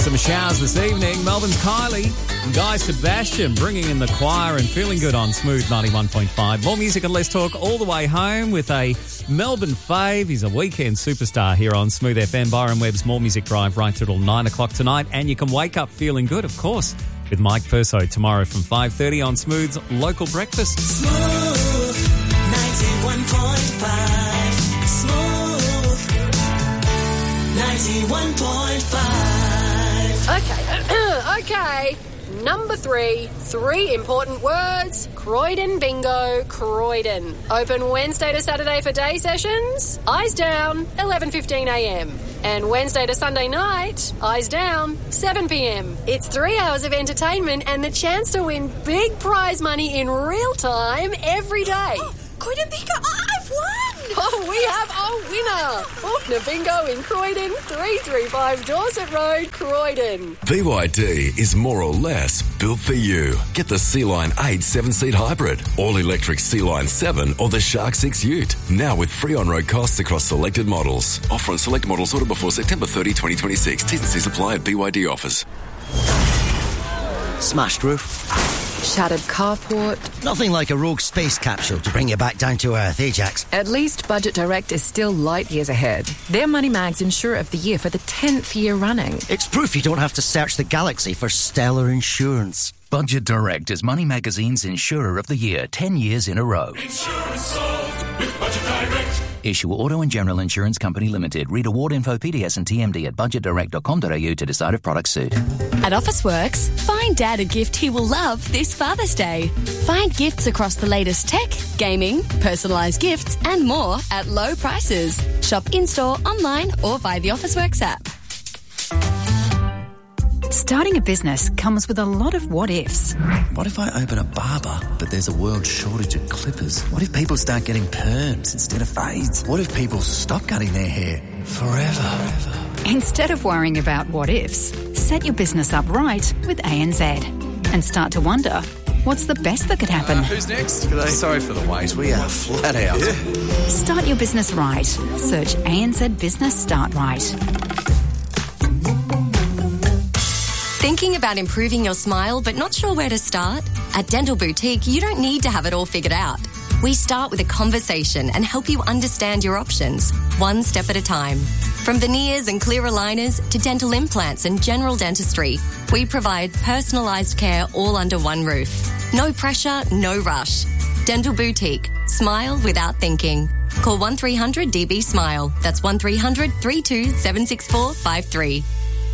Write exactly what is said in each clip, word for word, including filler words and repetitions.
Some showers this evening. Melbourne's Kylie and Guy Sebastian bringing in the choir and feeling good on Smooth ninety-one point five. More music and less talk all the way home with a Melbourne fave. He's a weekend superstar here on Smooth F M. Byron Webb's More Music Drive right through till nine o'clock tonight. And you can wake up feeling good, of course, with Mike Perso tomorrow from five thirty on Smooth's Local Breakfast. Smooth ninety-one point five. Smooth ninety-one point five. Okay, okay. Number three, three important words. Croydon Bingo, Croydon. Open Wednesday to Saturday for day sessions. Eyes down, eleven fifteen a m. And Wednesday to Sunday night, eyes down, seven p m. It's three hours of entertainment and the chance to win big prize money in real time every day. Oh, Croydon Bingo, I've won! Oh, we have a winner! Faulkner Bingo in Croydon, three three five Dorset Road, Croydon. B Y D is more or less built for you. Get the Sea-Line eight seven-seat hybrid, all-electric Sea-Line seven or the Shark six Ute. Now with free on-road costs across selected models. Offer on select models ordered before September thirtieth, twenty twenty-six. T's and C's apply at B Y D offers. Smashed roof. Shattered carport. Nothing like a rogue space capsule to bring you back down to earth, eh, Jax? At least Budget Direct is still light years ahead. They're Money Mag's Insurer of the Year for the tenth year running. It's proof you don't have to search the galaxy for stellar insurance. Budget Direct is Money Magazine's Insurer of the Year, ten years in a row. Insurance solved with Budget Direct. Issue Auto and General Insurance Company Limited. Read award info, P D S and T M D at budget direct dot com dot a u to decide if products suit. At Officeworks, find Dad a gift he will love this Father's Day. Find gifts across the latest tech, gaming, personalised gifts and more at low prices. Shop in-store, online or via the Officeworks app. Starting a business comes with a lot of what-ifs. What if I open a barber, but there's a world shortage of clippers? What if people start getting perms instead of fades? What if people stop cutting their hair forever? Instead of worrying about what-ifs, set your business up right with A N Z and start to wonder, what's the best that could happen? Uh, who's next? G'day. Sorry for the wait. We are flat out. Yeah. Start your business right. Search A N Z Business Start Right. Thinking about improving your smile but not sure where to start? At Dental Boutique, you don't need to have it all figured out. We start with a conversation and help you understand your options, one step at a time. From veneers and clear aligners to dental implants and general dentistry, we provide personalised care all under one roof. No pressure, no rush. Dental Boutique. Smile without thinking. Call one three hundred D B SMILE. That's one three hundred, three two seven six four five three.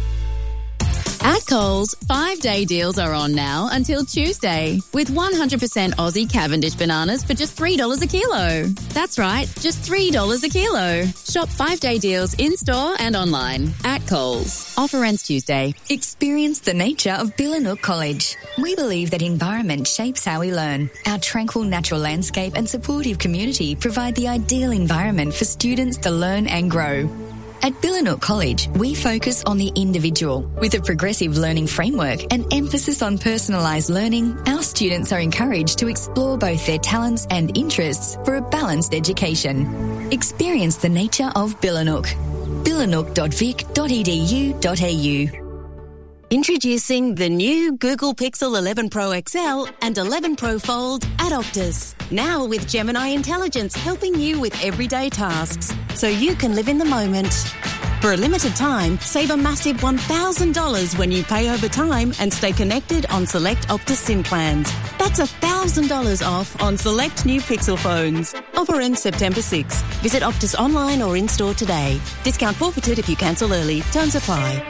At Coles, five-day deals are on now until Tuesday with one hundred percent Aussie Cavendish bananas for just three dollars a kilo. That's right, just three dollars a kilo. Shop five-day deals in-store and online at Coles. Offer ends Tuesday. Experience the nature of Billanook College. We believe that environment shapes how we learn. Our tranquil natural landscape and supportive community provide the ideal environment for students to learn and grow. At Billanook College, we focus on the individual. With a progressive learning framework and emphasis on personalised learning, our students are encouraged to explore both their talents and interests for a balanced education. Experience the nature of Billanook. billanook dot vic dot e d u dot a u. Introducing the new Google Pixel eleven Pro X L and eleven Pro Fold at Optus. Now with Gemini Intelligence helping you with everyday tasks, so you can live in the moment. For a limited time, save a massive one thousand dollars when you pay over time and stay connected on select Optus SIM plans. That's one thousand dollars off on select new Pixel phones. Offer ends September sixth. Visit Optus online or in-store today. Discount forfeited if you cancel early. Terms apply.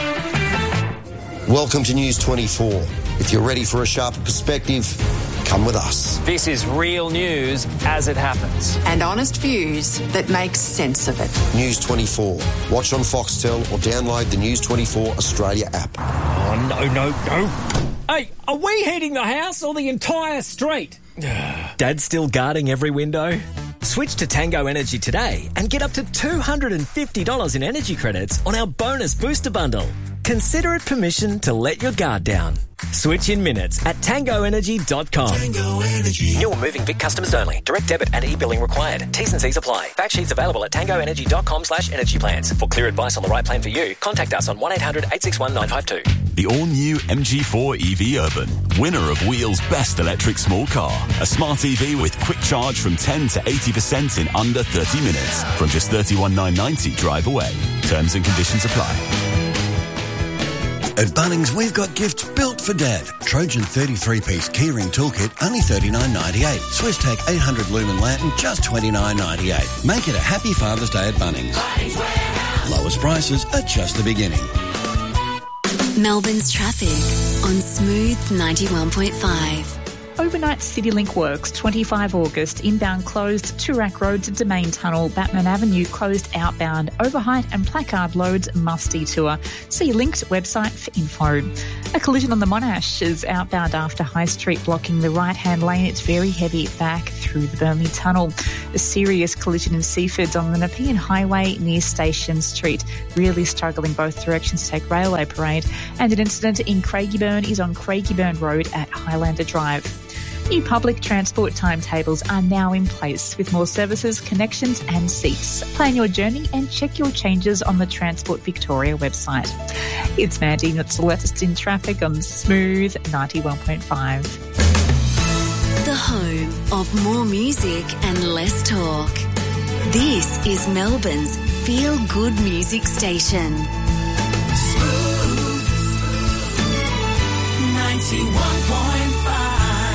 Welcome to News twenty-four. If you're ready for a sharper perspective, come with us. This is real news as it happens. And honest views that make sense of it. News twenty-four. Watch on Foxtel or download the News twenty-four Australia app. Oh, no, no, no. Hey, are we heating the house or the entire street? Dad's still guarding every window? Switch to Tango Energy today and get up to two hundred fifty dollars in energy credits on our bonus booster bundle. Consider it permission to let your guard down. Switch in minutes at tango energy dot com. Tango Energy. New or moving Vic customers only. Direct debit and e-billing required. T's and C's apply. Fact sheets available at tango energy dot com slash energy plans. For clear advice on the right plan for you, contact us on one eight hundred eight six one nine five two. The all-new M G four E V Urban, winner of Wheel's Best Electric Small Car. A smart E V with quick charge from ten to eighty percent in under thirty minutes. From just thirty-one thousand nine hundred ninety drive away. Terms and conditions apply. At Bunnings, we've got gifts built for Dad. Trojan thirty-three piece keyring toolkit, only thirty-nine ninety-eight. Swisstech eight hundred lumen lantern, just twenty-nine ninety-eight. Make it a happy Father's Day at Bunnings. Lowest prices are just the beginning. Melbourne's traffic on Smooth ninety-one point five. Overnight CityLink works, twenty-five August, inbound closed, Toorak Road to Domain Tunnel, Batman Avenue closed outbound, overheight and placard loads must detour. See linked website for info. A collision on the Monash is outbound after High Street blocking the right-hand lane. It's very heavy back through the Burnley Tunnel. A serious collision in Seaford on the Nepean Highway near Station Street. Really struggling both directions to take Railway Parade. And an incident in Craigieburn is on Craigieburn Road at Highlander Drive. New public transport timetables are now in place with more services, connections and seats. Plan your journey and check your changes on the Transport Victoria website. It's Mandy, not the latest in traffic on Smooth ninety-one point five. The home of more music and less talk. This is Melbourne's feel-good music station. Smooth ninety-one point five.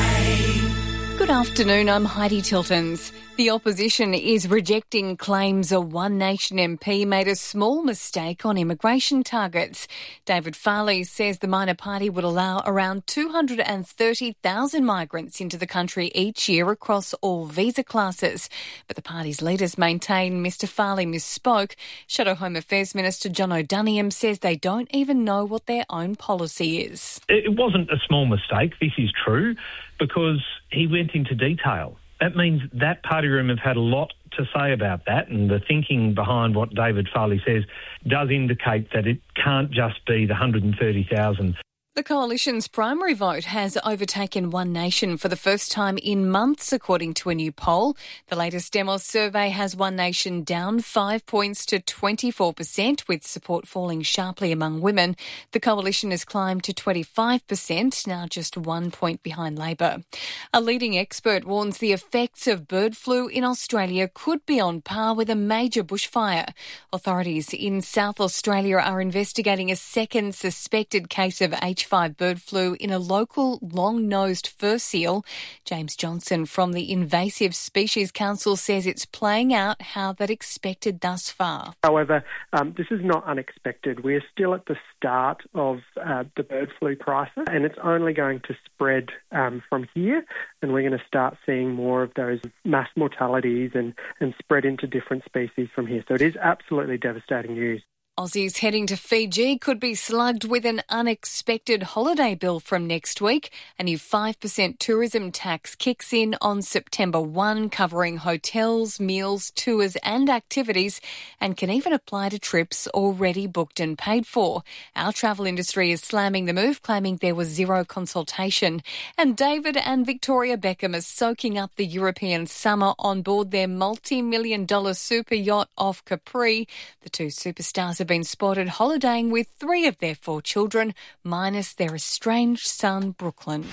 Good afternoon, I'm Heidi Tiltons. The opposition is rejecting claims a One Nation M P made a small mistake on immigration targets. David Farley says the minor party would allow around two hundred thirty thousand migrants into the country each year across all visa classes. But the party's leaders maintain Mister Farley misspoke. Shadow Home Affairs Minister John O'Duniam says they don't even know what their own policy is. It wasn't a small mistake, this is true, because he went into detail. That means that party room have had a lot to say about that, and the thinking behind what David Farley says does indicate that it can't just be the one hundred thirty thousand. The Coalition's primary vote has overtaken One Nation for the first time in months, according to a new poll. The latest Demos survey has One Nation down five points to twenty-four percent, with support falling sharply among women. The Coalition has climbed to twenty-five percent, now just one point behind Labor. A leading expert warns the effects of bird flu in Australia could be on par with a major bushfire. Authorities in South Australia are investigating a second suspected case of H five bird flu in a local long-nosed fur seal. James Johnson from the Invasive Species Council says it's playing out how they'd expected thus far. However, um, this is not unexpected. We're still at the start of uh, the bird flu crisis, and it's only going to spread um, from here, and we're going to start seeing more of those mass mortalities and, and spread into different species from here. So it is absolutely devastating news. Aussies heading to Fiji could be slugged with an unexpected holiday bill from next week. A new five percent tourism tax kicks in on September first, covering hotels, meals, tours and activities, and can even apply to trips already booked and paid for. Our travel industry is slamming the move, claiming there was zero consultation. And David and Victoria Beckham are soaking up the European summer on board their multi-million dollar super yacht off Capri. The two superstars have been spotted holidaying with three of their four children, minus their estranged son, Brooklyn.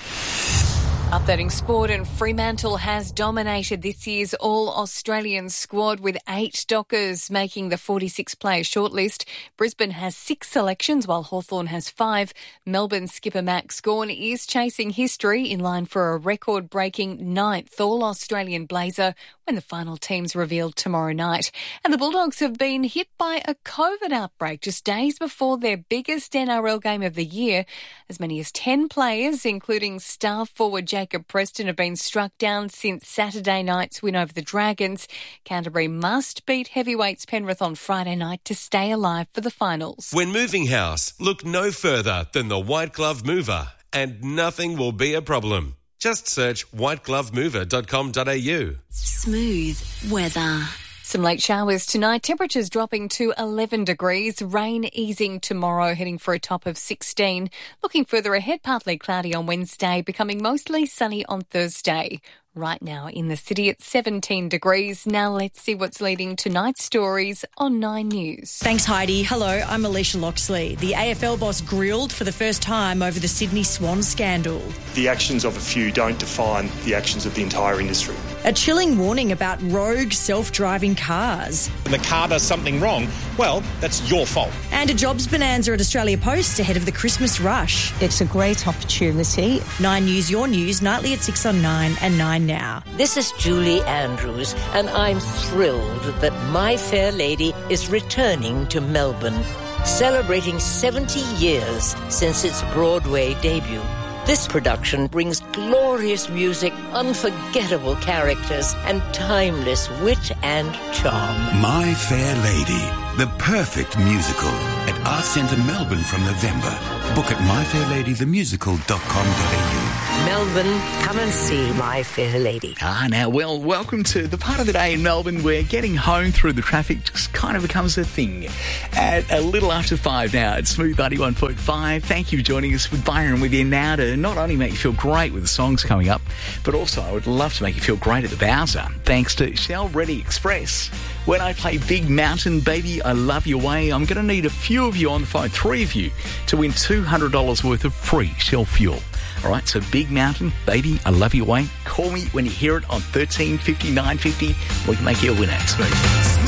Updating sport, and Fremantle has dominated this year's All-Australian squad with eight Dockers making the forty-six player shortlist. Brisbane has six selections while Hawthorn has five. Melbourne skipper Max Gawn is chasing history in line for a record-breaking ninth All-Australian blazer when the final team's revealed tomorrow night. And the Bulldogs have been hit by a COVID outbreak just days before their biggest N R L game of the year. As many as ten players, including star forward Jacob Preston, have been struck down since Saturday night's win over the Dragons. Canterbury must beat heavyweights Penrith on Friday night to stay alive for the finals. When moving house, look no further than the White Glove Mover, and nothing will be a problem. Just search white glove mover dot com dot a u. Smooth weather. Some late showers tonight, temperatures dropping to eleven degrees, rain easing tomorrow, heading for a top of sixteen. Looking further ahead, partly cloudy on Wednesday, becoming mostly sunny on Thursday. Right now in the city it's seventeen degrees. Now let's see what's leading tonight's stories on Nine News. Thanks, Heidi. Hello, I'm Alicia Loxley. The A F L boss grilled for the first time over the Sydney Swan scandal. The actions of a few don't define the actions of the entire industry. A chilling warning about rogue self-driving cars. When the car does something wrong, well, that's your fault. And a jobs bonanza at Australia Post ahead of the Christmas rush. It's a great opportunity. Nine News, your news, nightly at six on nine and nine now. This is Julie Andrews, and I'm thrilled that My Fair Lady is returning to Melbourne, celebrating seventy years since its Broadway debut. This production brings glorious music, unforgettable characters, and timeless wit and charm. My Fair Lady, the perfect musical at Arts Centre Melbourne from November. Book at my fair lady the musical dot com dot a u. Melbourne, come and see My Fair Lady. Ah, now, well, welcome to the part of the day in Melbourne where getting home through the traffic just kind of becomes a thing. At a little after five now, it's Smooth ninety-one point five. Thank you for joining us with Byron with you now to not only make you feel great with the songs coming up, but also I would love to make you feel great at the Bowser, thanks to Shell Ready Express. When I play Big Mountain, Baby, I Love Your Way, I'm going to need a few of you on the phone, three of you, to win two hundred dollars worth of free Shell fuel. All right, so Big Mountain, Baby, I Love Your Way. Call me when you hear it on thirteen fifty, nine fifty. We can make you a winner. Smooth.